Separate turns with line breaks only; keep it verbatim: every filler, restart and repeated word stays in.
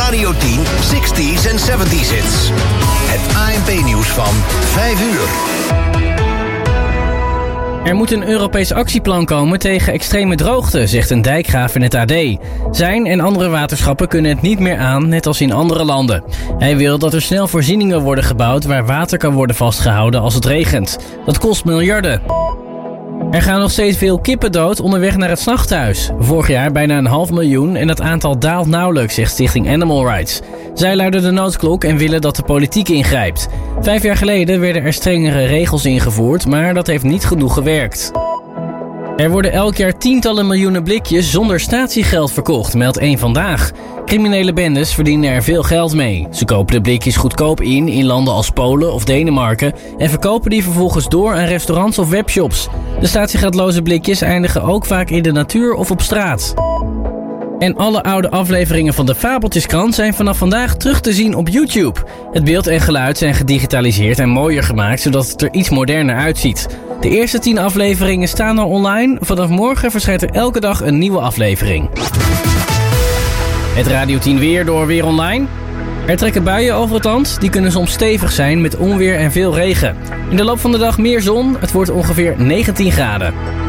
Radio tien zestig's en zeventig's hits. Het A N P-nieuws van vijf uur.
Er moet een Europees actieplan komen tegen extreme droogte, zegt een dijkgraaf in het A D. Zijn en andere waterschappen kunnen het niet meer aan, net als in andere landen. Hij wil dat er snel voorzieningen worden gebouwd waar water kan worden vastgehouden als het regent. Dat kost miljarden. Er gaan nog steeds veel kippen dood onderweg naar het slachthuis. Vorig jaar bijna een half miljoen en dat aantal daalt nauwelijks, zegt Stichting Animal Rights. Zij luiden de noodklok en willen dat de politiek ingrijpt. Vijf jaar geleden werden er strengere regels ingevoerd, maar dat heeft niet genoeg gewerkt. Er worden elk jaar tientallen miljoenen blikjes zonder statiegeld verkocht, meldt één Vandaag. Criminele bendes verdienen er veel geld mee. Ze kopen de blikjes goedkoop in in landen als Polen of Denemarken en verkopen die vervolgens door aan restaurants of webshops. De statiegeldloze blikjes eindigen ook vaak in de natuur of op straat. En alle oude afleveringen van de Fabeltjeskrant zijn vanaf vandaag terug te zien op YouTube. Het beeld en geluid zijn gedigitaliseerd en mooier gemaakt, zodat het er iets moderner uitziet. De eerste tien afleveringen staan al online. Vanaf morgen verschijnt er elke dag een nieuwe aflevering. Het Radio tien weer door Weer Online. Er trekken buien over het land. Die kunnen soms stevig zijn met onweer en veel regen. In de loop van de dag meer zon. Het wordt ongeveer negentien graden.